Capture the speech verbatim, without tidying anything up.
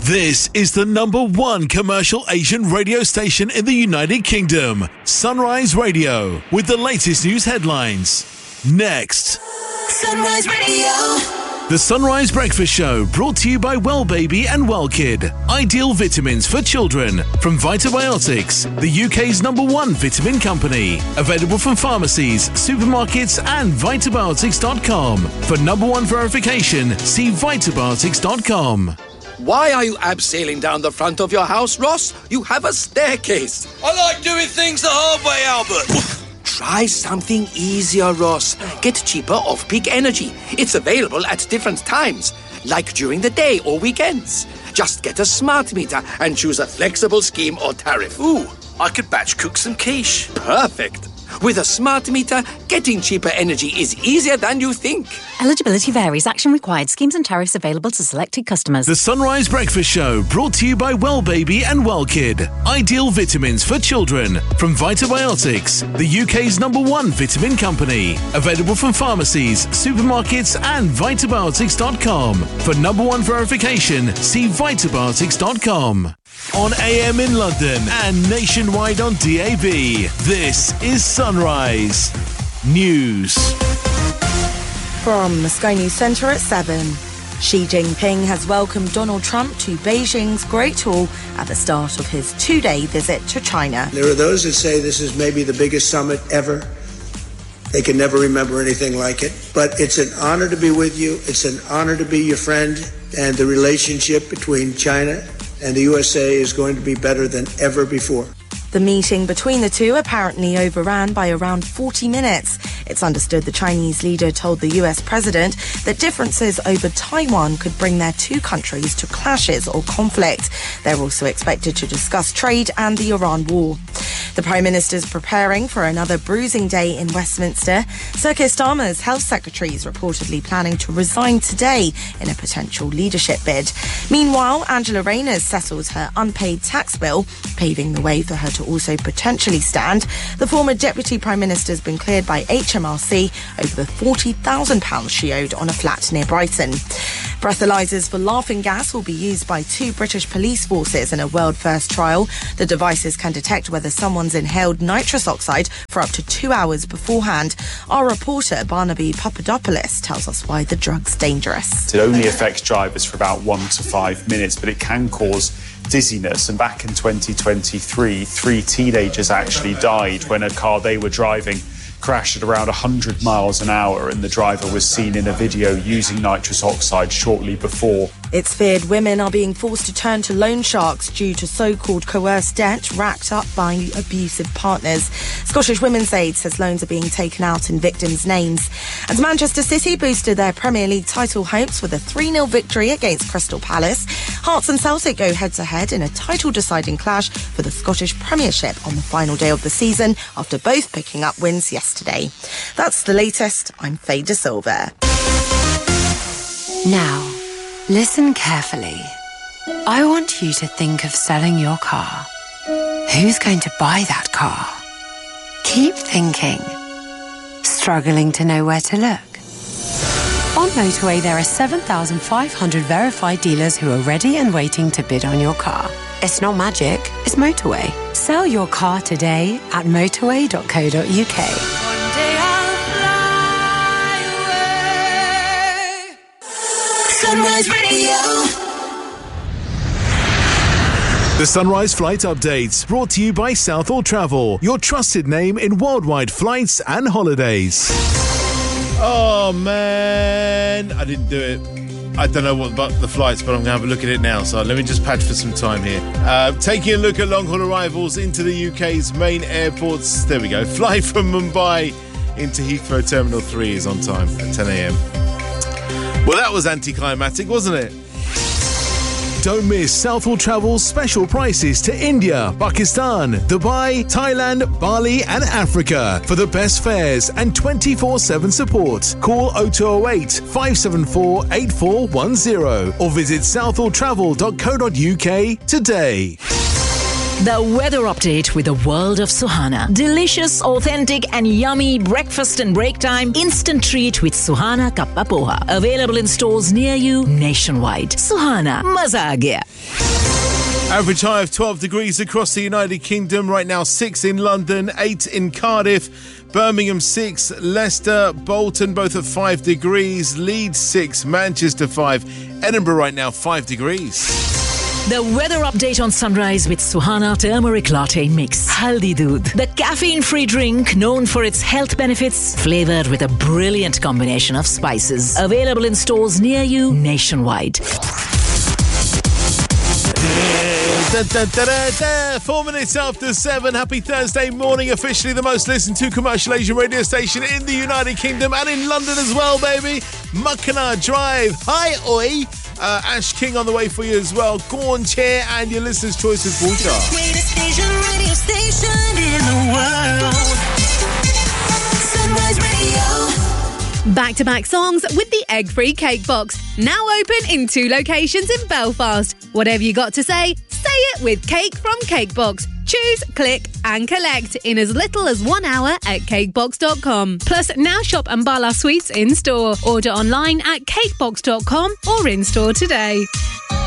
This is the number one commercial Asian radio station in the United Kingdom. Sunrise Radio, with the latest news headlines. Next. Sunrise Radio. The Sunrise Breakfast Show, brought to you by Well Baby and Well Kid. Ideal vitamins for children from Vitabiotics, the U K's number one vitamin company. Available from pharmacies, supermarkets and Vitabiotics dot com. For number one verification, see Vitabiotics dot com. Why are you abseiling down the front of your house, Ross? You have a staircase. I like doing things the hard way, Albert. Try something easier, Ross. Get cheaper off-peak energy. It's available at different times, like during the day or weekends. Just get a smart meter and choose a flexible scheme or tariff. Ooh, I could batch cook some quiche. Perfect. With a smart meter, getting cheaper energy is easier than you think. Eligibility varies. Action required. Schemes and tariffs available to selected customers. The Sunrise Breakfast Show, brought to you by Well Baby and Well Kid. Ideal vitamins for children from Vitabiotics, the U K's number one vitamin company. Available from pharmacies, supermarkets and Vitabiotics dot com. For number one verification, see Vitabiotics dot com. On A M in London and nationwide on D A B, this is Sunrise News. From the Sky News Centre at seven. Xi Jinping has welcomed Donald Trump to Beijing's Great Hall at the start of his two-day visit to China. There are those that say this is maybe the biggest summit ever. They can never remember anything like it. But it's an honor to be with you. It's an honor to be your friend. And the relationship between China and the U S A is going to be better than ever before. The meeting between the two apparently overran by around forty minutes. It's understood the Chinese leader told the U S president that differences over Taiwan could bring their two countries to clashes or conflict. They're also expected to discuss trade and the Iran war. The Prime Minister's preparing for another bruising day in Westminster. Sir Keir Starmer's Health Secretary is reportedly planning to resign today in a potential leadership bid. Meanwhile, Angela Rayner settles her unpaid tax bill, paving the way for her to also potentially stand. The former Deputy Prime Minister has been cleared by H M R C over the forty thousand pounds she owed on a flat near Brighton. Breathalyzers for laughing gas will be used by two British police forces in a world-first trial. The devices can detect whether someone's inhaled nitrous oxide for up to two hours beforehand. Our reporter, Barnaby Papadopoulos, tells us why the drug's dangerous. It only affects drivers for about one to five minutes, but it can cause dizziness. And back in twenty twenty-three, three teenagers actually died when a car they were driving crashed at around one hundred miles an hour, and the driver was seen in a video using nitrous oxide shortly before. It's feared women are being forced to turn to loan sharks due to so-called coerced debt racked up by abusive partners. Scottish Women's Aid says loans are being taken out in victims' names. And Manchester City boosted their Premier League title hopes with a three nil victory against Crystal Palace. Hearts and Celtic go head-to-head in a title-deciding clash for the Scottish Premiership on the final day of the season after both picking up wins yesterday. That's the latest. I'm Faye De Silva. Now, listen carefully. I want you to think of selling your car. Who's going to buy that car? Keep thinking. Struggling to know where to look? On Motorway, there are seven thousand five hundred verified dealers who are ready and waiting to bid on your car. It's not magic, it's Motorway. Sell your car today at motorway dot co dot uk. Sunrise Radio. The Sunrise Flight Updates, brought to you by Southall Travel, your trusted name in worldwide flights and holidays. Oh, man. I didn't do it. I don't know what about the flights, but I'm going to have a look at it now. So let me just patch for some time here. Uh, taking a look at long-haul arrivals into the U K's main airports. There we go. Flight from Mumbai into Heathrow Terminal three is on time at ten a.m. Well, that was anticlimactic, wasn't it? Don't miss Southall Travel's special prices to India, Pakistan, Dubai, Thailand, Bali and Africa for the best fares and twenty-four seven support. Call oh two oh eight, five seven four, eight four one zero or visit southall travel dot co dot uk today. The weather update with the world of Suhana. Delicious, authentic and yummy breakfast and break time instant treat with Suhana Kappa Poha. Available in stores near you nationwide. Suhana, maza aa gaya. Average high of twelve degrees across the United Kingdom. Right now, six in London, eight in Cardiff, Birmingham six, Leicester, Bolton both at five degrees, Leeds six, Manchester five, Edinburgh right now five degrees. The weather update on Sunrise with Suhana Turmeric Latte Mix. Haldi Doodh. The caffeine-free drink known for its health benefits, flavoured with a brilliant combination of spices. Available in stores near you nationwide. Da, da, da, da, da. Four minutes after seven. Happy Thursday morning. Officially the most listened to commercial Asian radio station in the United Kingdom and in London as well, baby. Mackinac Drive. Hi, oi. Uh, Ash King on the way for you as well. Gorn Chair and your listener's choice with Buja. Greatest Asian radio station in the world. Sunrise Radio. Back-to-back songs with the egg-free cake box. Now open in two locations in Belfast. Whatever you got to say, say it with Cake from Cakebox. Choose, click and collect in as little as one hour at cakebox dot com. Plus, now shop Ambala Sweets in store. Order online at cakebox dot com or in store today.